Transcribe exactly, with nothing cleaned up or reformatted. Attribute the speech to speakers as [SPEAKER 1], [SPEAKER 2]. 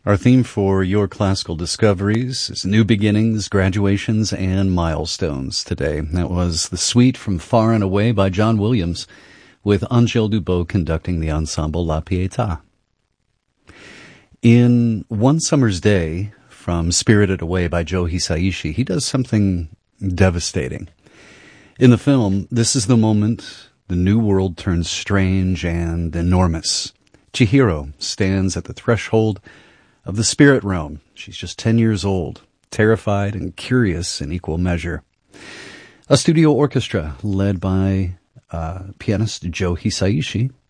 [SPEAKER 1] Our theme for your classical discoveries is new beginnings, graduations, and milestones today. That was The Suite from Far and Away by John Williams, with Angèle Dubot conducting the ensemble La Pietà. In One Summer's Day, from Spirited Away by Joe Hisaishi, he does something devastating. In the film, this is the moment the new world turns strange and enormous. Chihiro stands at the threshold of the spirit realm. She's just ten years old, terrified and curious in equal measure. A studio orchestra led by uh, pianist Joe Hisaishi